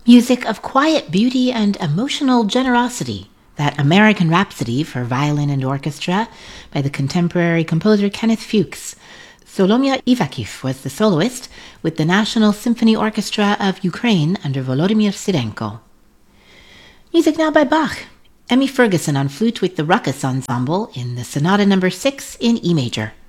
Music of quiet beauty and emotional generosity. That American Rhapsody for violin and orchestra by the contemporary composer Kenneth Fuchs. Solomya Ivakhiv was the soloist with the National Symphony Orchestra of Ukraine under Volodymyr Sirenko. Music now by Bach. Emmy Ferguson on flute with the Ruckus Ensemble in the Sonata No. 6 in E major.